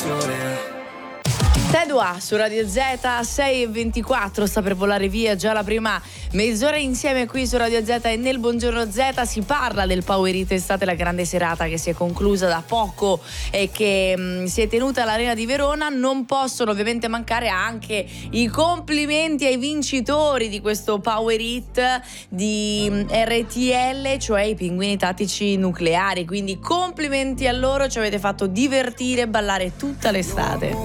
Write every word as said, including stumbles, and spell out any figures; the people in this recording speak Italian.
Tedua su Radio Z, sei e ventiquattro, sta per volare via già la prima mezz'ora insieme qui su Radio Z e nel Buongiorno Z. Si parla del Power Hit Estate, la grande serata che si è conclusa da poco e che mh, si è tenuta all'Arena di Verona. Non possono ovviamente mancare anche i complimenti ai vincitori di questo Power Hit di mh, R T L, cioè i Pinguini Tattici Nucleari. Quindi complimenti a loro, ci avete fatto divertire e ballare tutta l'estate.